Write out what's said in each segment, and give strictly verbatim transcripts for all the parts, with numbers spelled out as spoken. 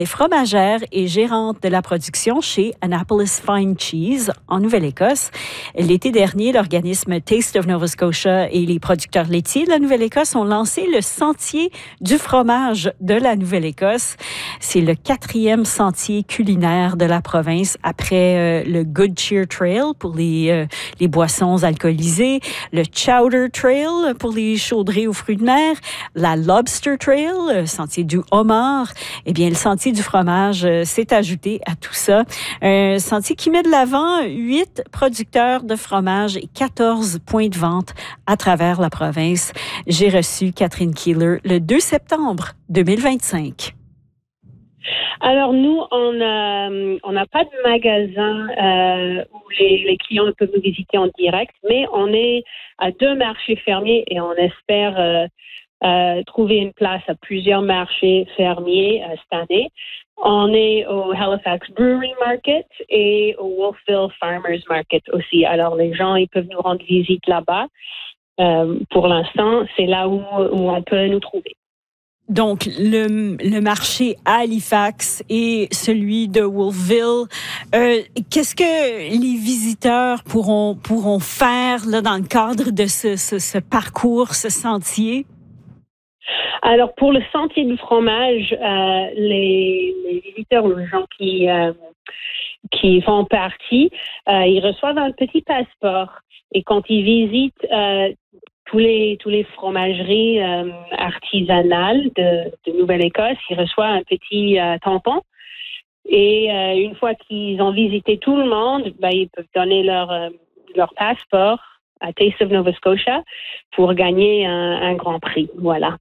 est fromagère et gérante de la production chez Annapolis Fine Cheese en Nouvelle-Écosse. L'été dernier, l'organisme Taste of Nova Scotia et les producteurs laitiers de la Nouvelle-Écosse ont lancé le Sentier du fromage de la Nouvelle-Écosse. C'est le quatrième sentier culinaire de la province après euh, le Good Cheer Trail pour les, euh, les boissons alcoolisées, le Chowder Trail pour les chaudrées aux fruits de mer, la Lobster Trail, le sentier du homard. Eh bien, le sentier du fromage euh, s'est ajouté à tout ça. Un sentier qui met de l'avant huit producteurs de fromage et quatorze points de vente à travers la province. J'ai reçu Catherine Keeler le deux septembre deux mille vingt-cinq. Alors nous, on n'a on n'a pas de magasin euh, où les, les clients peuvent nous visiter en direct, mais on est à deux marchés fermiers et on espère euh, euh, trouver une place à plusieurs marchés fermiers euh, cette année. On est au Halifax Brewery Market et au Wolfville Farmers Market aussi. Alors les gens, ils peuvent nous rendre visite là-bas. Euh, pour l'instant, c'est là où, où on peut nous trouver. Donc, le, le marché à Halifax et celui de Wolfville, euh, qu'est-ce que les visiteurs pourront, pourront faire là, dans le cadre de ce, ce, ce parcours, ce sentier? Alors, pour le sentier du fromage, euh, les, les visiteurs ou les gens qui, euh, qui font partie, euh, ils reçoivent un petit passeport. Et quand ils visitent euh, tous les tous les fromageries euh, artisanales de, de Nouvelle-Écosse, ils reçoivent un petit euh, tampon. Et euh, une fois qu'ils ont visité tout le monde, ben, ils peuvent donner leur euh, leur passeport à Taste of Nova Scotia pour gagner un, un grand prix. Voilà.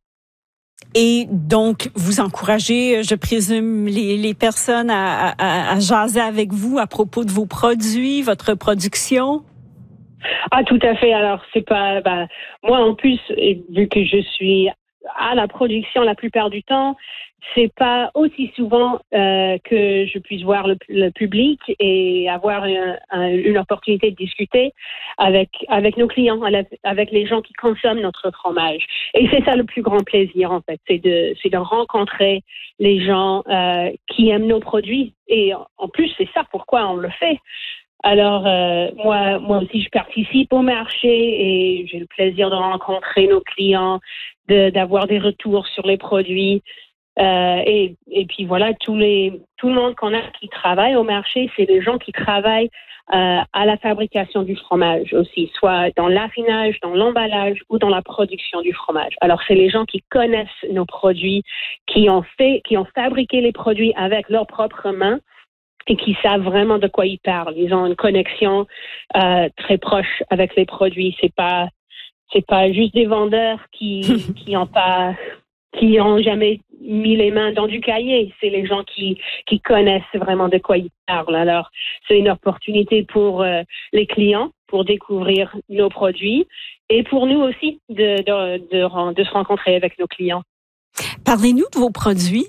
Et donc, vous encouragez, je présume, les, les personnes à, à, à jaser avec vous à propos de vos produits, votre production? Ah, tout à fait. Alors, c'est pas, bah, moi, en plus, vu que je suis à la production la plupart du temps, c'est pas aussi souvent euh, que je puisse voir le, le public et avoir un, un, une opportunité de discuter avec avec nos clients, avec les gens qui consomment notre fromage. Et c'est ça le plus grand plaisir, en fait, c'est de c'est de rencontrer les gens euh, qui aiment nos produits. Et en plus, c'est ça pourquoi on le fait. Alors, euh, moi, moi aussi, je participe au marché et j'ai le plaisir de rencontrer nos clients, de, d'avoir des retours sur les produits. Euh, et, et puis voilà, tous les, tout le monde qu'on a qui travaille au marché, c'est des gens qui travaillent euh, à la fabrication du fromage aussi, soit dans l'affinage, dans l'emballage ou dans la production du fromage. Alors, c'est les gens qui connaissent nos produits, qui ont fait, qui ont fabriqué les produits avec leurs propres mains, et qui savent vraiment de quoi ils parlent. Ils ont une connexion euh, très proche avec les produits. C'est pas, c'est pas juste des vendeurs qui qui ont pas, qui ont jamais mis les mains dans du cahier. C'est les gens qui qui connaissent vraiment de quoi ils parlent. Alors, c'est une opportunité pour euh, les clients pour découvrir nos produits et pour nous aussi de de de, de se rencontrer avec nos clients. Parlez-nous de vos produits.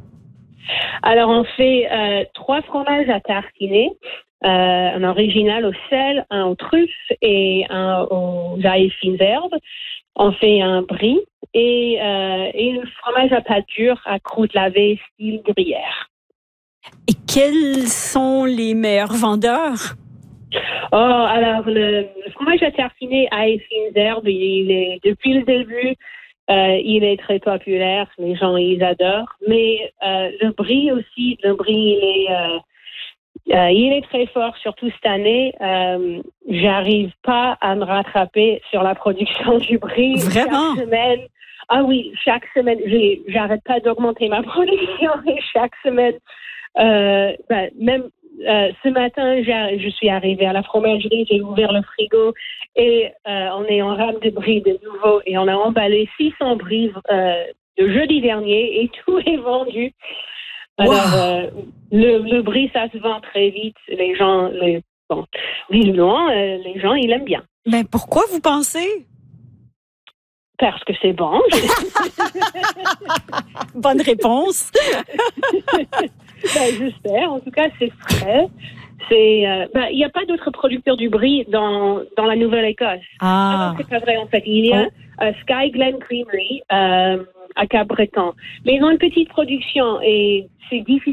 Alors, on fait euh, trois fromages à tartiner, euh, un original au sel, un aux truffes et un aux ail et fines herbes. On fait un brie et, euh, et un fromage à pâte dure à croûte lavée style gruyère. Et quels sont les meilleurs vendeurs? Oh, alors, le, le fromage à tartiner ail et fines herbes, il est depuis le début... Euh, il est très populaire, les gens ils adorent. Mais euh, le brie aussi, le brie il est, euh, euh, il est très fort, surtout cette année. Euh, j'arrive pas à me rattraper sur la production du brie. Vraiment? Chaque semaine, ah oui, chaque semaine, j'ai, j'arrête pas d'augmenter ma production et chaque semaine, euh, ben, même. Euh, ce matin, j'ai, je suis arrivée à la fromagerie, j'ai ouvert le frigo et euh, on est en rame de brie de nouveau et on a emballé six cents bries euh, de jeudi dernier et tout est vendu. Alors, wow. euh, le, le brie, ça se vend très vite. Les gens, les, bon, visiblement, euh, les gens, ils aiment bien. Mais pourquoi vous pensez? Parce que c'est bon. Bonne réponse. Ben, j'espère. En tout cas, c'est frais. C'est, euh, ben, il n'y a pas d'autres producteurs du brie dans, dans la Nouvelle-Écosse. Ah. Non, c'est pas vrai, en fait. Il y a, oh. euh, Sky Glen Creamery euh, à Cap-Breton. Mais ils ont une petite production et c'est difficile